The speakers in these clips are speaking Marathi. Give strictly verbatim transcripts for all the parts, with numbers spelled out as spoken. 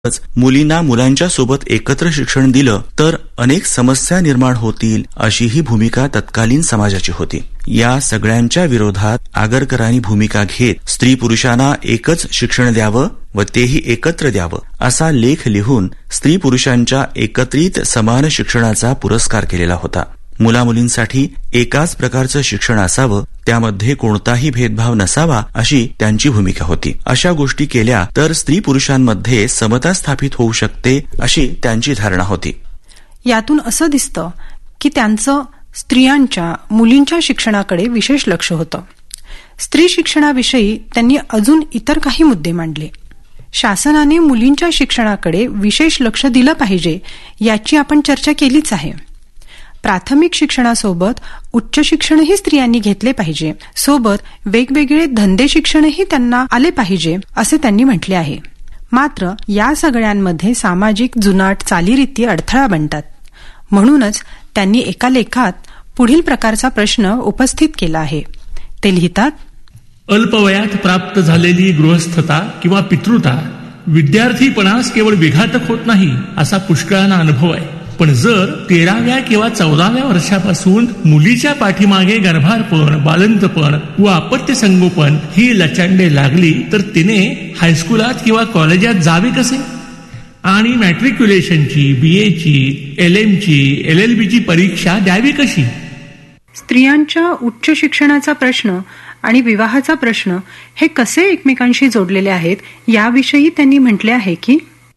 मुलींना मुलांच्या सोबत एकत्र शिक्षण दिलं तर अनेक समस्या निर्माण होतील अशी ही भूमिका तत्कालीन समाजाची होती. या सगळ्यांच्या विरोधात आगरकरांनी भूमिका घेत स्त्री पुरुषांना एकच शिक्षण द्यावं व तेही एकत्र द्यावं असा लेख लिहून स्त्री पुरुषांच्या एकत्रित समान शिक्षणाचा पुरस्कार केलेला होता. मुलामुलींसाठी एकाच प्रकारचं शिक्षण असावं, त्यामध्ये कोणताही भेदभाव नसावा अशी त्यांची भूमिका होती. अशा गोष्टी केल्या तर स्त्री पुरुषांमध्ये समता स्थापित होऊ शकते अशी त्यांची धारणा होती. यातून असं दिसतं की त्यांचं स्त्रियांच्या मुलींच्या शिक्षणाकडे विशेष लक्ष होतं. स्त्री शिक्षणाविषयी त्यांनी अजून इतर काही मुद्दे मांडले. शासनाने मुलींच्या शिक्षणाकडे विशेष लक्ष दिलं पाहिजे याची आपण चर्चा केलीच आहे. प्राथमिक शिक्षणासोबत उच्च शिक्षणही स्त्रियांनी घेतले पाहिजे, सोबत वेगवेगळे धंदे शिक्षणही त्यांना आले पाहिजे असे त्यांनी म्हटले आहे. मात्र या सगळ्यांमध्ये सामाजिक जुनाट चालीरीती अडथळा बनतात. म्हणूनच त्यांनी एका लेखात पुढील प्रकारचा प्रश्न उपस्थित केला आहे. ते लिहितात, अल्पवयात प्राप्त झालेली गृहस्थता किंवा पितृता विद्यार्थीपणास केवळ विघातक होत नाही असा पुष्कळांना अनुभव आहे. पण जर तेराव्या किंवा चौदाव्या वर्षापासून मुलीच्या पाठीमागे गर्भारपण, बालंतपण व अपत्य संगोपन ही लचांडे लागली तर तिने हायस्कुलात किंवा कॉलेजात जावे कसे आणि मॅट्रिक्युलेशनची, बीएची, एल एमची, एल एल बीची परीक्षा द्यावी कशी? स्त्रियांच्या उच्च शिक्षणाचा प्रश्न आणि विवाहाचा प्रश्न हे कसे एकमेकांशी जोडलेले आहेत याविषयी त्यांनी म्हटले आहे की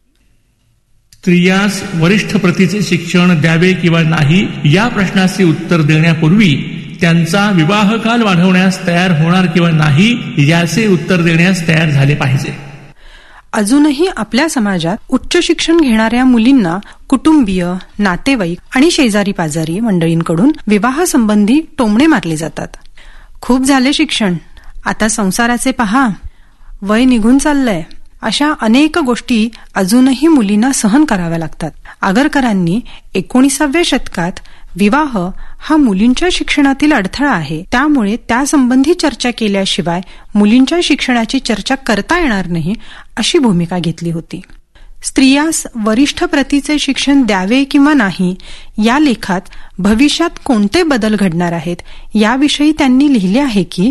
स्त्रियास वरिष्ठ प्रतीचे शिक्षण द्यावे किंवा नाही या प्रश्नाचे उत्तर देण्यापूर्वी त्यांचा विवाहकाल वाढवण्यास तयार होणार किंवा नाही याचे उत्तर देण्यास तयार झाले पाहिजे. अजूनही आपल्या समाजात उच्च शिक्षण घेणाऱ्या मुलींना कुटुंबीय, नातेवाईक आणि शेजारी पाजारी मंडळींकडून विवाहासंबंधी टोमणे मारले जातात. खूप झाले शिक्षण, आता संसाराचे पहा, वय निघून चाललंय, अशा अनेक गोष्टी अजूनही मुलींना सहन कराव्या लागतात. आगरकरांनी एकोणीसाव्या शतकात विवाह हा मुलींच्या शिक्षणातील अडथळा आहे, त्यामुळे त्यासंबंधी चर्चा केल्याशिवाय मुलींच्या शिक्षणाची चर्चा करता येणार नाही अशी भूमिका घेतली होती. स्त्रियास वरिष्ठ प्रतीचे शिक्षण द्यावे किंवा नाही या लेखात भविष्यात कोणते बदल घडणार आहेत याविषयी त्यांनी लिहिले आहे की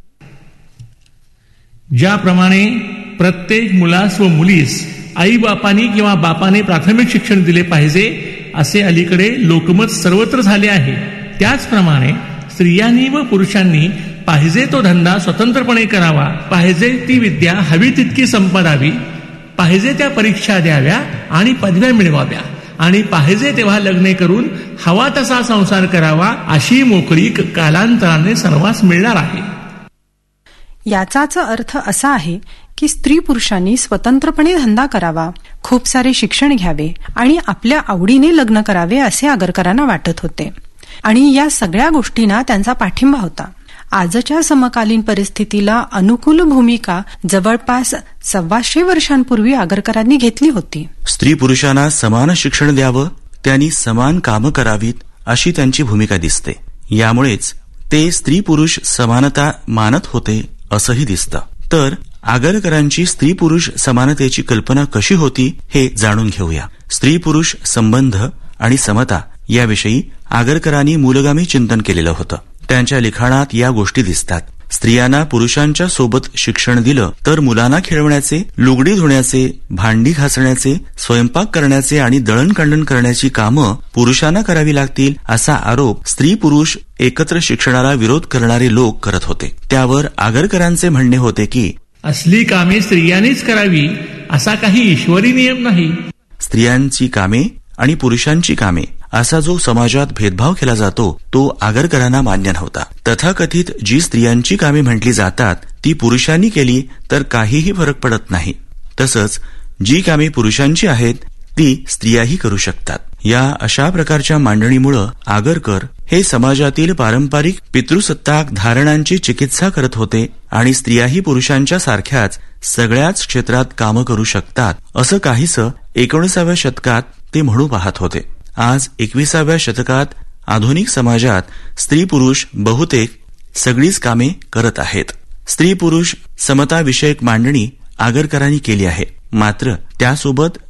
ज्याप्रमाणे प्रत्येक मुलास व मुलीस आई बापानी किंवा बापाने प्राथमिक शिक्षण दिले पाहिजे असे अलीकडे लोकमत सर्वत्र झाले आहे, त्याचप्रमाणे स्त्रियांनी व पुरुषांनी पाहिजे तो धंदा स्वतंत्रपणे करावा, पाहिजे ती विद्या हवी तितकी संपादावी, पाहिजे त्या परीक्षा द्याव्या आणि पदव्या मिळवाव्या आणि पाहिजे तेव्हा लग्ने करून हवा तसा संसार करावा अशी मोकळीक कालांतराने सर्वांस मिळणार आहे. याचाच अर्थ असा आहे की स्त्री पुरुषांनी स्वतंत्रपणे धंदा करावा, खूप सारे शिक्षण घ्यावे आणि आपल्या आवडीने लग्न करावे असे आगरकरांना वाटत होते आणि या सगळ्या गोष्टींना त्यांचा पाठिंबा होता. आजच्या समकालीन परिस्थितीला अनुकूल भूमिका जवळपास सव्वाशे वर्षांपूर्वी आगरकरांनी घेतली होती. स्त्री पुरुषांना समान शिक्षण द्यावं, त्यांनी समान कामं करावीत अशी त्यांची भूमिका दिसते. यामुळेच ते स्त्री पुरुष समानता मानत होते असंही दिसतं. तर आगरकरांची स्त्री पुरुष समानतेची कल्पना कशी होती हे जाणून घेऊया. स्त्री पुरुष संबंध आणि समता याविषयी आगरकरांनी मूलगामी चिंतन केलेलं होतं. त्यांच्या लिखाणात या गोष्टी दिसतात. स्त्रियांना पुरुषांच्या सोबत शिक्षण दिलं तर मुलांना खेळवण्याचे, लुगडी धुण्याचे, भांडी घासण्याचे, स्वयंपाक करण्याचे आणि दळणकांडण करण्याची कामं पुरुषांना करावी लागतील असा आरोप स्त्री पुरुष एकत्र शिक्षणाला विरोध करणारे लोक करत होते. त्यावर आगरकरांचे म्हणणे होते की असली कामे स्त्रियांनीच करावी असा काही ईश्वरी नियम नाही. स्त्रियांची कामे आणि पुरुषांची कामे असा जो समाजात भेदभाव केला जातो तो आगरकरांना मान्य नव्हता. तथाकथित जी स्त्रियांची कामे म्हटली जातात ती पुरुषांनी केली तर काहीही फरक पडत नाही. तसंच जी कामे पुरुषांची आहेत ती स्त्रियाही करू शकतात. या अशा प्रकारच्या मांडणीमुळे आगरकर हे समाजातील पारंपरिक पितृसत्ताक धारणांची चिकित्सा करत होते आणि स्त्रियाही पुरुषांच्या सारख्याच सगळ्याच क्षेत्रात कामं करू शकतात असं काहीसं एकोणीसाव्या शतकात ते म्हणू पाहत होते. आज एकविसाव्या शतकात आधुनिक समाजात स्त्री पुरुष बहुतेक सगळीच कामे करत आहेत. स्त्री पुरुष समता विषयक मांडणी आगरकरांनी केली आहे, मात्र त्यासोबत